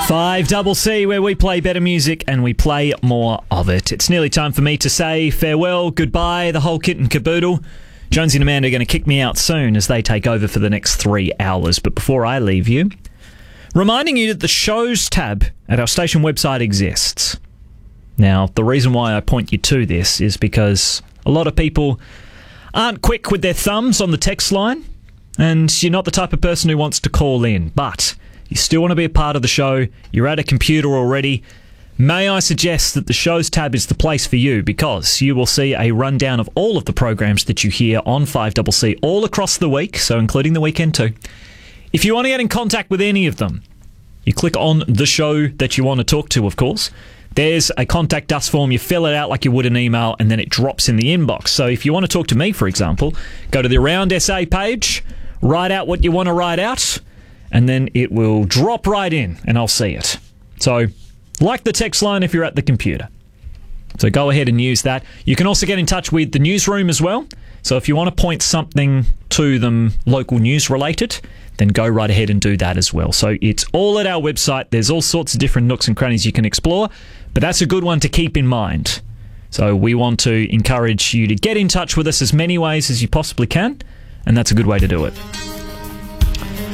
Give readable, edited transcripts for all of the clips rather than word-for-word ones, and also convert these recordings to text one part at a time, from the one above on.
5CC, where we play better music and we play more of it. It's nearly time for me to say farewell, goodbye, the whole kit and caboodle. Jonesy and Amanda are going to kick me out soon as they take over for the next 3 hours. But before I leave you, reminding you that the shows tab at our station website exists. Now, the reason why I point you to this is because a lot of people aren't quick with their thumbs on the text line, and you're not the type of person who wants to call in, but you still want to be a part of the show, you're at a computer already, may I suggest that the shows tab is the place for you, because you will see a rundown of all of the programs that you hear on 5CC all across the week, so including the weekend too. If you want to get in contact with any of them, you click on the show that you want to talk to, of course. There's a contact us form, you fill it out like you would an email, and then it drops in the inbox. So if you want to talk to me, for example, go to the Around SA page, write out what you want to write out, and then it will drop right in, and I'll see it. So, like the text line if you're at the computer. So go ahead and use that. You can also get in touch with the newsroom as well. So if you want to point something to them local news related, then go right ahead and do that as well. So it's all at our website. There's all sorts of different nooks and crannies you can explore, but that's a good one to keep in mind. So we want to encourage you to get in touch with us as many ways as you possibly can, and that's a good way to do it.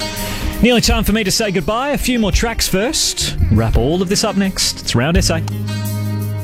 Nearly time for me to say goodbye. A few more tracks first. Wrap all of this up next. It's Round SA.